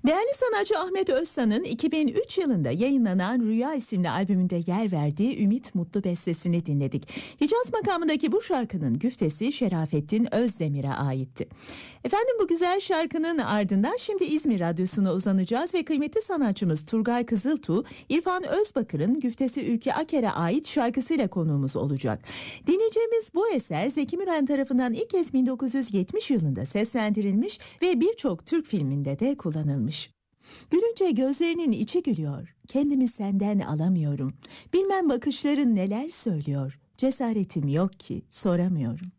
Değerli sanatçı Ahmet Özsan'ın 2003 yılında yayınlanan Rüya isimli albümünde yer verdiği Ümit Mutlu bestesini dinledik. Hicaz makamındaki bu şarkının güftesi Şerafettin Özdemir'e aitti. Efendim, bu güzel şarkının ardından şimdi İzmir Radyosu'na uzanacağız ve kıymetli sanatçımız Turgay Kızıltuğ, İrfan Özbakır'ın güftesi Ülke Aker'e ait şarkısıyla konuğumuz olacak. Dinleyeceğimiz bu eser Zeki Müren tarafından ilk kez 1970 yılında seslendirilmiş ve birçok Türk filminde de kullanılmış. Gülünce gözlerinin içi gülüyor, kendimi senden alamıyorum. Bilmem bakışların neler söylüyor, cesaretim yok ki soramıyorum.